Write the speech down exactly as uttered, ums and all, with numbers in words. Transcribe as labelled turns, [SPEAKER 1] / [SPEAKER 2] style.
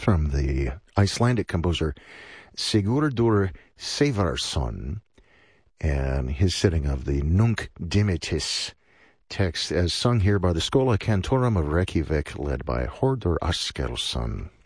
[SPEAKER 1] from the Icelandic composer Sigurdur Sævarsson, and his setting of the Nunc Dimittis text as sung here by the Schola Cantorum of Reykjavik, led by Hordur Askelsson.